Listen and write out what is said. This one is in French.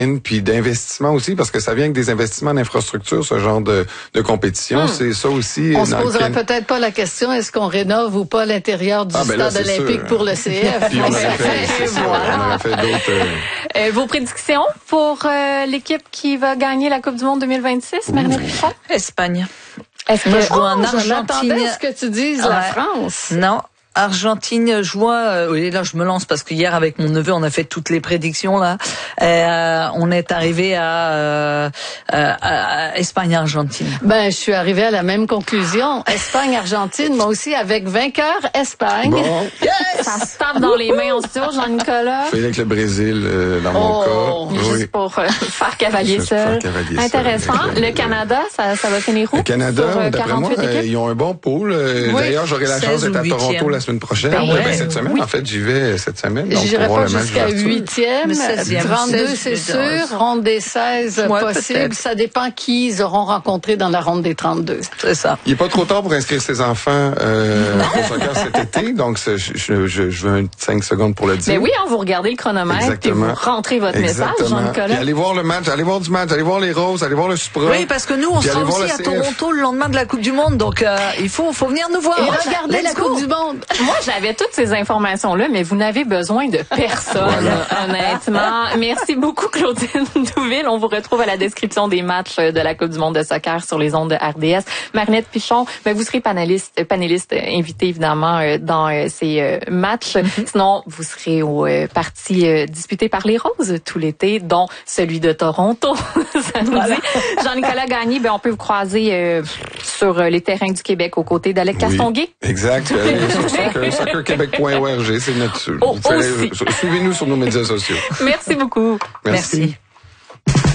puis d'investissement aussi, parce que ça vient avec des investissements d'infrastructure, ce genre de compétition. C'est ça aussi. On se posera peut-être pas la question, est-ce qu'on rénove ou pas l'intérieur du stade olympique sûr. Pour le CF? Puis on aurait fait d'autres... Vos prédictions pour l'équipe qui va gagner la Coupe du Monde 2026, Marinette Pichon? Espagne. Est-ce que je vois en Argentine? Je m'attendais à ce que tu dises la France. Non. Argentine joie, oui, là je me lance parce que hier avec mon neveu on a fait toutes les prédictions là. On est arrivé à Espagne-Argentine. Ben je suis arrivée à la même conclusion. Espagne-Argentine, moi aussi avec vainqueur Espagne. Bon. Yes! Ça se tape dans les mains en studio, Jean-Nicolas. Je vais avec le Brésil dans mon cas. Juste Oui. pour faire cavalier seul. Intéressant. Le Canada, ça va finir où? Le Canada, sur, d'après moi, ils ont un bon pool. D'ailleurs, j'aurai la chance d'être à Toronto la semaine prochaine. Cette semaine, en fait, j'y vais cette semaine. J'irai pas jusqu'à 8e. 32, c'est sûr. Ronde des 16, possible. Peut-être. Ça dépend qui ils auront rencontré dans la ronde des 32. C'est ça. Il n'est pas trop tard pour inscrire ses enfants au soccer cet été. Donc, je veux 5 secondes pour le dire. Mais oui, vous regardez le chronomètre et vous rentrez votre message, Jean-Nicolas. Allez voir le match, allez voir du match, allez voir les Roses, allez voir le Supra. Oui, parce que nous, on sera aussi à Toronto le lendemain de la Coupe du Monde. Donc, il faut venir nous voir. Et regardez la Coupe du Monde. Moi, j'avais toutes ces informations-là, mais vous n'avez besoin de personne, honnêtement. Merci beaucoup, Claudine Douville. On vous retrouve à la description des matchs de la Coupe du monde de soccer sur les ondes de RDS. Marinette Pichon, vous serez panéliste invité, évidemment, dans ces matchs. Sinon, vous serez aux parties disputées par les Roses tout l'été, dont celui de Toronto. Ça nous dit. Jean-Nicolas Gagné, on peut vous croiser sur les terrains du Québec aux côtés d'Alec Castonguay. Exact. Sur soccerquebec.org, c'est notre... Suivez-nous sur nos médias sociaux. Merci beaucoup. Merci.